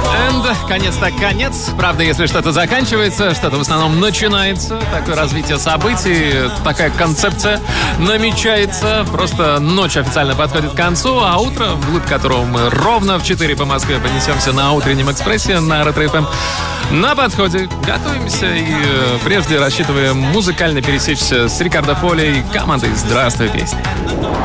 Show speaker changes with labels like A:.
A: Конец-то конец. Правда, если что-то заканчивается, что-то в основном начинается. Такое развитие событий, такая концепция намечается. Просто ночь официально подходит к концу, а утро, вглубь которого мы ровно в 4 по Москве понесемся на утреннем экспрессе на Ретро-ФМ, на подходе. Готовимся и прежде рассчитываем музыкально пересечься с Рикардо Полли и командой «Здравствуй, песня».